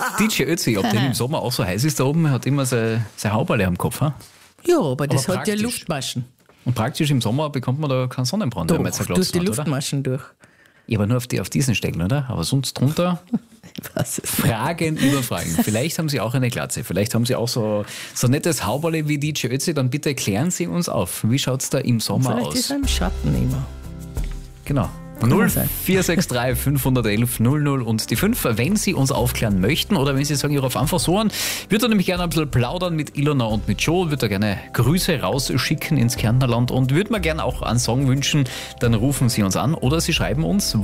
DJ Ötzi, ob der im Sommer auch so heiß ist da oben, hat immer sein Hauberle am Kopf. Ha? Ja, aber das Aber hat ja praktisch. Luftmaschen. Und praktisch im Sommer bekommt man da keinen Sonnenbrand, wenn man jetzt ein durch Glas die hat, oder? Luftmaschen durch. Ja, aber nur auf diesen Stecken, oder? Aber sonst drunter Was ist Fragen über Fragen. Vielleicht haben Sie auch eine Glatze, vielleicht haben Sie auch so nettes Hauberle wie DJ Ötzi, dann bitte klären Sie uns auf. Wie schaut es da im Sommer Vielleicht aus? ist er im Schatten immer. Genau. man sein. 0463 511 00 und die 5, wenn Sie uns aufklären möchten oder wenn Sie sagen, ich rufe einfach so an, würde er nämlich gerne ein bisschen plaudern mit Ilona und mit Joe, würde er gerne Grüße rausschicken ins Kärntnerland und würde mir gerne auch einen Song wünschen, dann rufen Sie uns an oder Sie schreiben uns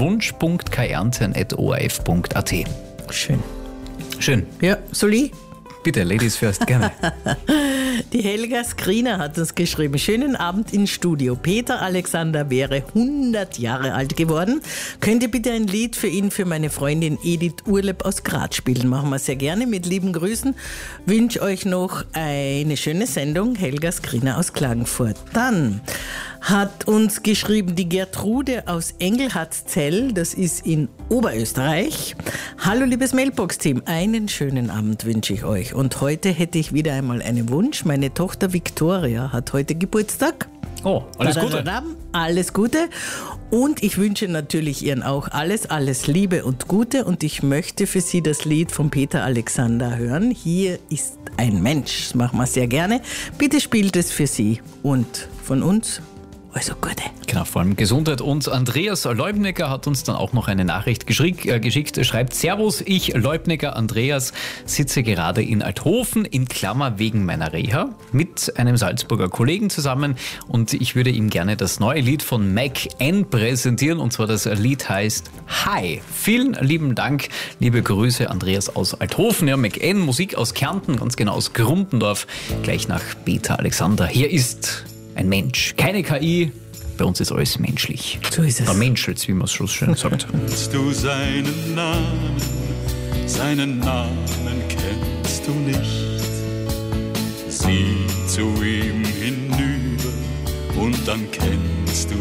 wunsch.kärnten@orf.at. Schön. Schön. Ja, soll ich? Bitte, Ladies first, gerne. Die Helga Skriner hat uns geschrieben. Schönen Abend ins Studio. Peter Alexander wäre 100 Jahre alt geworden. Könnt ihr bitte ein Lied für ihn, für meine Freundin Edith Urlaub aus Graz spielen? Machen wir sehr gerne. Mit lieben Grüßen. Wünsche euch noch eine schöne Sendung. Helga Skriner aus Klagenfurt. Dann hat uns geschrieben die Gertrude aus Engelhartszell, das ist in Oberösterreich. Hallo liebes Mailbox-Team, einen schönen Abend wünsche ich euch. Und heute hätte ich wieder einmal einen Wunsch. Meine Tochter Victoria hat heute Geburtstag. Oh, alles Gute. Dadadadam, alles Gute. Und ich wünsche natürlich Ihren auch alles Liebe und Gute. Und ich möchte für Sie das Lied von Peter Alexander hören. Hier ist ein Mensch. Das machen wir sehr gerne. Bitte spielt es für Sie und von uns. Also Gute. Genau, vor allem Gesundheit. Und Andreas Leubnecker hat uns dann auch noch eine Nachricht geschickt. Schreibt: Servus, ich Leubnecker Andreas sitze gerade in Althofen, in Klammer wegen meiner Reha, mit einem Salzburger Kollegen zusammen und ich würde ihm gerne das neue Lied von Mac N präsentieren und zwar das Lied heißt Hi. Vielen lieben Dank, liebe Grüße Andreas aus Althofen. Ja, Mac N, Musik aus Kärnten, ganz genau aus Grundendorf, gleich nach Peter Alexander. Hier ist ein Mensch, keine KI, bei uns ist alles menschlich. So ist es. Oder menschelt, wie man es schon schön sagt. Kennst du seinen Namen kennst du nicht. Sieh zu ihm hinüber und dann kennst du